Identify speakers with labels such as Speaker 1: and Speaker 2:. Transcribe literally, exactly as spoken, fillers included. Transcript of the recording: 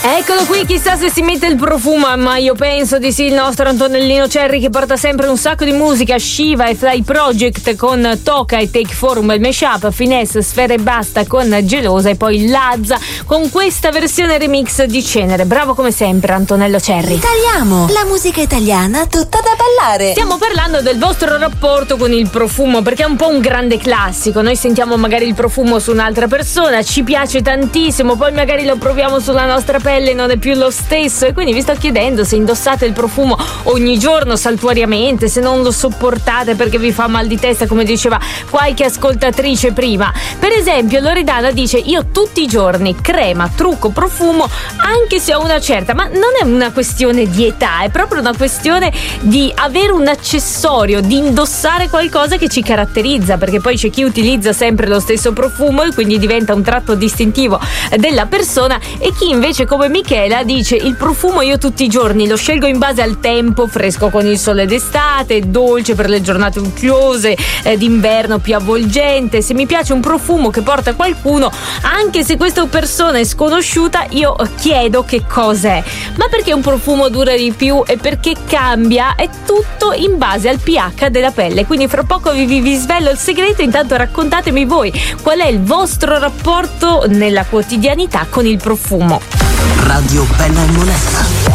Speaker 1: Eccolo qui, chissà se si mette il profumo, ma io penso di sì. Il nostro Antonellino Cerri, che porta sempre un sacco di musica, Shiva e Fly Project con Toca e Take Form, il mashup, Finesse, Sfera e Basta con Gelosa, e poi Lazza con questa versione remix di Cenere. Bravo come sempre Antonello Cerri.
Speaker 2: Italiamo, la musica italiana tutta da ballare.
Speaker 1: Stiamo parlando del vostro rapporto con il profumo, perché è un po' un grande classico. Noi sentiamo magari il profumo su un'altra persona, ci piace tantissimo, poi magari lo proviamo sulla nostra pelle, non è più lo stesso, e quindi vi sto chiedendo se indossate il profumo ogni giorno saltuariamente, se non lo sopportate perché vi fa mal di testa, come diceva qualche ascoltatrice prima. Per esempio Loredana dice: io tutti i giorni crema, trucco, profumo, anche se ho una certa, ma non è una questione di età, è proprio una questione di avere un accessorio, di indossare qualcosa che ci caratterizza, perché poi c'è chi utilizza sempre lo stesso profumo e quindi diventa un tratto distintivo della persona, e chi invece come Michela dice: il profumo io tutti i giorni lo scelgo in base al tempo, fresco con il sole d'estate, dolce per le giornate ucchiose, eh, d'inverno più avvolgente. Se mi piace un profumo che porta qualcuno, anche se questa persona è sconosciuta, io chiedo che cos'è. Ma perché un profumo dura di più e perché cambia? È tutto in base al pH della pelle. Quindi fra poco vi, vi, vi svelo il segreto. Intanto raccontatemi voi qual è il vostro rapporto nella quotidianità con il profumo.
Speaker 3: Radio Bella e Monella.